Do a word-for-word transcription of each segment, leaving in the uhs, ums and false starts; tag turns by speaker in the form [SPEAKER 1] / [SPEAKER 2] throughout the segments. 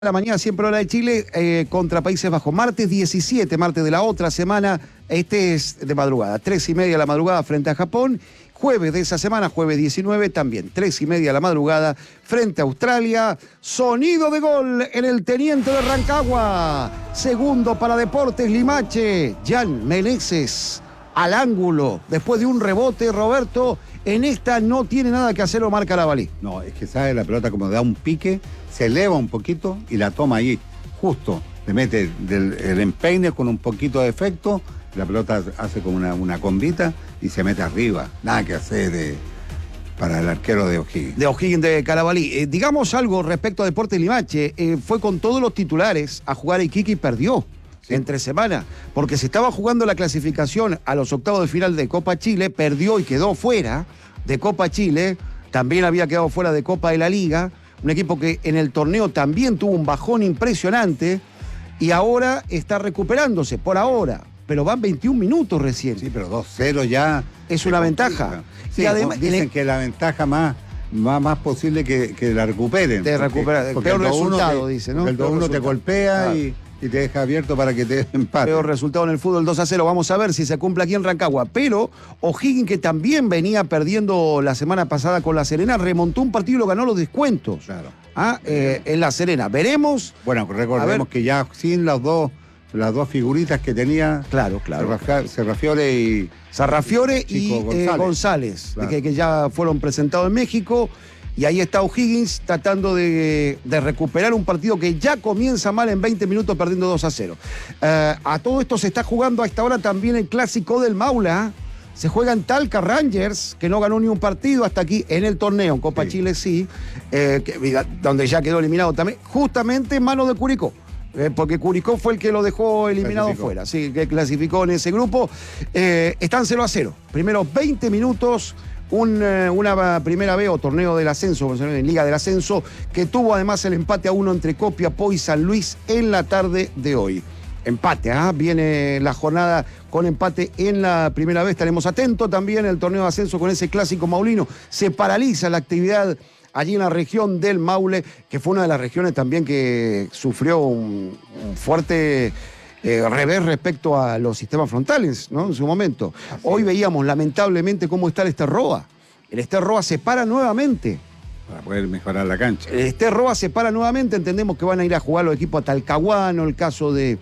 [SPEAKER 1] La mañana, siempre hora de Chile, eh, contra Países Bajos. Martes diecisiete, martes de la otra semana, este es de madrugada, tres y media de la madrugada frente a Japón. Jueves de esa semana, jueves diecinueve, también tres y media de la madrugada frente a Australia. Sonido de gol en el Teniente de Rancagua. Segundo para Deportes Limache. Jan Meneses al ángulo. Después de un rebote, Roberto, en esta no tiene nada que hacer Omar Carabalí.
[SPEAKER 2] No, es que sabe la pelota como da un pique, se eleva un poquito y la toma ahí, justo. Le mete del, el empeine con un poquito de efecto, la pelota hace como una, una combita y se mete arriba. Nada que hacer de, para el arquero de O'Higgins.
[SPEAKER 1] De O'Higgins de Carabalí. Eh, digamos algo respecto a Deportes Limache. Eh, fue con todos los titulares a jugar a Iquique y perdió. Sí. Entre semana, porque se estaba jugando la clasificación a los octavos de final de Copa Chile, perdió y quedó fuera de Copa Chile, también había quedado fuera de Copa de la Liga, un equipo que en el torneo también tuvo un bajón impresionante y ahora está recuperándose, por ahora, pero van veintiún minutos recién.
[SPEAKER 2] Sí, pero dos cero ya...
[SPEAKER 1] Es una ventaja.
[SPEAKER 2] Sí, y además, dicen el... que la ventaja más... Más, más posible que, que la recuperen.
[SPEAKER 1] De recuperar, porque peor el resultado, te, dice, ¿no?
[SPEAKER 2] El dos uno te golpea claro. y, y te deja abierto para que te empate.
[SPEAKER 1] Peor resultado en el fútbol, dos a cero. Vamos a ver si se cumple aquí en Rancagua. Pero O'Higgins, que también venía perdiendo la semana pasada con La Serena, remontó un partido y lo ganó los descuentos.
[SPEAKER 2] Claro.
[SPEAKER 1] Ah, eh, en La Serena. Veremos.
[SPEAKER 2] Bueno, recordemos que ya sin los dos... las dos figuritas que tenía.
[SPEAKER 1] Claro, claro.
[SPEAKER 2] Sarrafiore y...
[SPEAKER 1] Sarrafiore y González, eh, González claro. que, que ya fueron presentados en México. Y ahí está O'Higgins tratando de, de recuperar un partido que ya comienza mal en veinte minutos perdiendo dos a cero. Uh, a todo esto se está jugando a esta hora también el clásico del Maula. Se juega en Talca Rangers, que no ganó ni un partido hasta aquí en el torneo. En Copa sí. Chile sí, eh, que, donde ya quedó eliminado también. Justamente en manos de Curicó. Eh, porque Curicó fue el que lo dejó eliminado clasificó. fuera, sí, que clasificó en ese grupo. Eh, están cero a cero. Primeros veinte minutos, un, eh, una primera B o torneo del ascenso, en Liga del Ascenso, que tuvo además el empate a uno entre Copiapó y San Luis en la tarde de hoy. Empate, ¿ah? Viene la jornada con empate en la primera vez. Estaremos atentos también al torneo de ascenso con ese clásico maulino. Se paraliza la actividad allí en la región del Maule, que fue una de las regiones también que sufrió un, un fuerte eh, revés respecto a los sistemas frontales, ¿no? En su momento. Así Hoy es. veíamos lamentablemente cómo está el Esterroa. El Esterroa se para nuevamente.
[SPEAKER 2] Para poder mejorar la cancha.
[SPEAKER 1] El Esterroa se para nuevamente, entendemos que van a ir a jugar los equipos a Talcahuano, el caso de...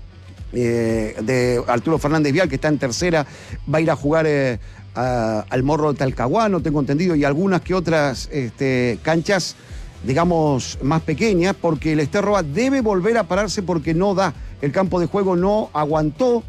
[SPEAKER 1] Eh, de Arturo Fernández Vial, que está en tercera, va a ir a jugar eh, a, al Morro de Talcahuano, tengo entendido, y algunas que otras este, canchas, digamos, más pequeñas, porque el Esterroa debe volver a pararse porque no da. El campo de juego no aguantó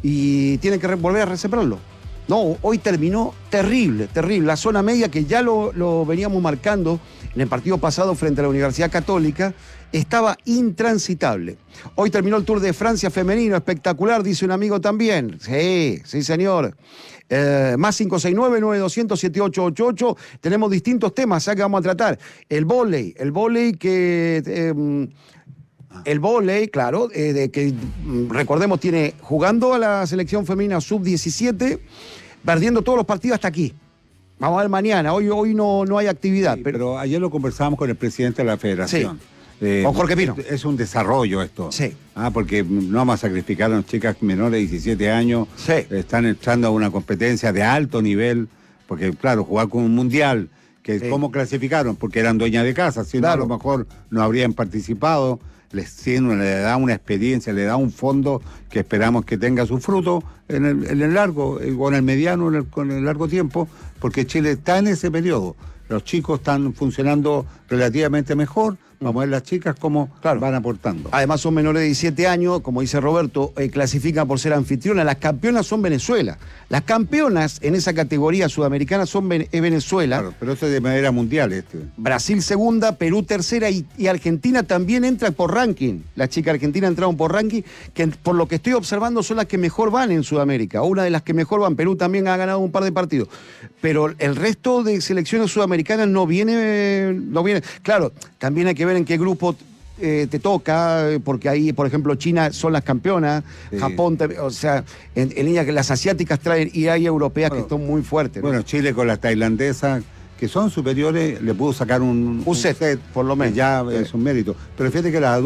[SPEAKER 1] y tiene que volver a resepararlo. No, hoy terminó terrible, terrible. La zona media, que ya lo, lo veníamos marcando en el partido pasado frente a la Universidad Católica, estaba intransitable. Hoy terminó el Tour de Francia femenino, espectacular, dice un amigo también. Sí, sí, señor. Eh, más cinco seis nueve, nueve dos cero cero, siete ocho ocho ocho. Tenemos distintos temas ya que vamos a tratar. El vóley, el vóley que... Eh, El vóley, claro, eh, de que recordemos tiene jugando a la selección femenina sub diecisiete, perdiendo todos los partidos hasta aquí. Vamos a ver mañana, hoy, hoy no, no hay actividad.
[SPEAKER 2] Sí,
[SPEAKER 1] pero...
[SPEAKER 2] pero ayer lo conversábamos con el presidente de la federación.
[SPEAKER 1] Sí.
[SPEAKER 2] Eh,
[SPEAKER 1] con Jorge Pino.
[SPEAKER 2] Es un desarrollo esto.
[SPEAKER 1] Sí.
[SPEAKER 2] Ah, porque no vamos a sacrificar a las chicas menores de diecisiete años.
[SPEAKER 1] Sí.
[SPEAKER 2] Están entrando a una competencia de alto nivel, porque claro, jugar con un mundial, que sí. ¿Cómo clasificaron? Porque eran dueñas de casa, si claro. no, a lo mejor no habrían participado. Les le da una experiencia, le da un fondo que esperamos que tenga su fruto en el, en el largo, o en el mediano, en el, con el largo tiempo, porque Chile está en ese periodo. Los chicos están funcionando relativamente mejor. Vamos a ver las chicas cómo claro. van aportando.
[SPEAKER 1] Además son menores de diecisiete años, como dice Roberto, eh, clasifican por ser anfitrionas. Las campeonas son Venezuela. Las campeonas en esa categoría sudamericana son Ven- Venezuela.
[SPEAKER 2] Claro, pero esto es de manera mundial. Este.
[SPEAKER 1] Brasil segunda, Perú tercera y, y Argentina también entra por ranking. Las chicas argentinas entraron por ranking, que por lo que estoy observando son las que mejor van en Sudamérica. Una de las que mejor van. Perú también ha ganado un par de partidos. Pero el resto de selecciones sudamericanas no viene, no viene. Claro, también hay que ver en qué grupo eh, te toca, porque ahí, por ejemplo, China son las campeonas, sí. Japón, te, o sea, en, en línea que las asiáticas traen y hay europeas bueno, que están muy fuertes.
[SPEAKER 2] Bueno,
[SPEAKER 1] ¿no?
[SPEAKER 2] Chile con las tailandesas que son superiores, le pudo sacar un,
[SPEAKER 1] un, set, un set, por lo menos.
[SPEAKER 2] Ya sí. Es un mérito. Pero fíjate que la